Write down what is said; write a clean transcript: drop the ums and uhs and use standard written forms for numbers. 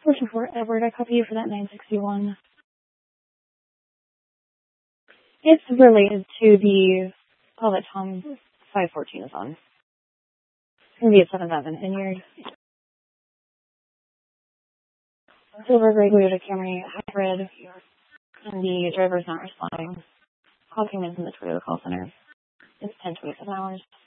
Looking for Edward. I copy you for that 961. It's related to the call that Tom 514 is on. It's going to be at 7,000 Vineyard. Silver Gray Toyota Camry hybrid. And the driver's not responding. Call came in from the Toyota call center. It's 10:27 hours.